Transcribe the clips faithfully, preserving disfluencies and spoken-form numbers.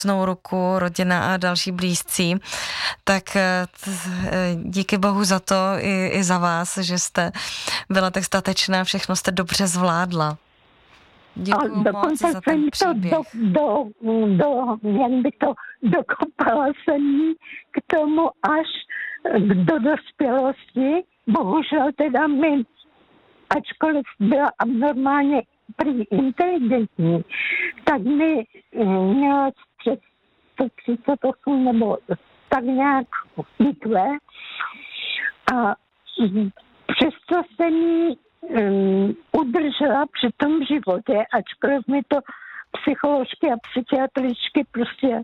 ruku, rodina a další blízcí, tak díky bohu za to i, i za vás, že jste byla tak statečná, všechno jste dobře zvládla. Děkuju a dokonce moc za ten příběh. To do, do, do, jak by to, dokopala jsem jí k tomu až do dospělosti. Bohužel teda mi, ačkoliv byla abnormálně prý inteligentní, tak mi měla přes sto třicet osm nebo tak nějak í kvé a přesto jsem ji um, udržela při tom životě, ačkoliv mi to psycholožky a psychiatričky prostě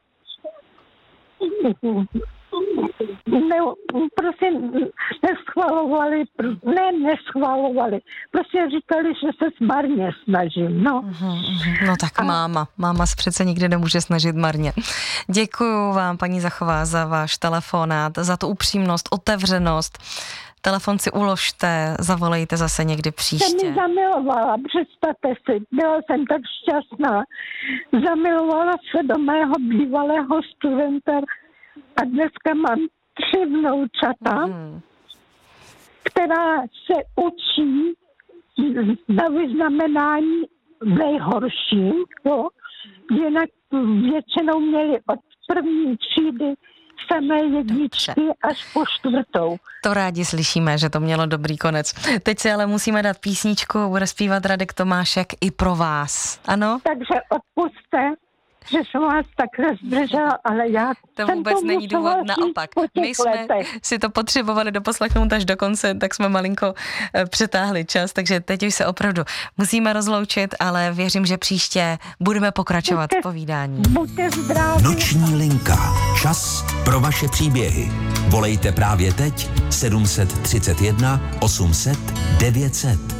ne, prostě neschvalovali, ne neschvalovali, prostě říkali, že se marně snažím, no. No tak a... máma, máma se přece nikdy nemůže snažit marně. Děkuju vám, paní Zachová, za váš telefonát, za tu upřímnost, otevřenost. Telefon si uložte, zavolejte zase někdy příště. Jsem mi zamilovala, představte si, byla jsem tak šťastná. Zamilovala se do mého bývalého studenta a dneska mám tři vnoučata, mm. která se učí na vyznamenání nejhorším, to jinak většinou měli od první třídy samé jedničky až po čtvrtou. To rádi slyšíme, že to mělo dobrý konec. Teď si ale musíme dát písničku, bude zpívat Radek Tomášek i pro vás. Ano? Takže odpusťte, že jsem vás takhle zdržela, ale já to vůbec není důvod, naopak. My jsme letech. si to potřebovali doposlechnout až do konce, tak jsme malinko přetáhli čas, takže teď už se opravdu musíme rozloučit, ale věřím, že příště budeme pokračovat v povídání. Buďte zdraví. Noční linka. Čas pro vaše příběhy. Volejte právě teď sedm set třicet jedna osm set devět set.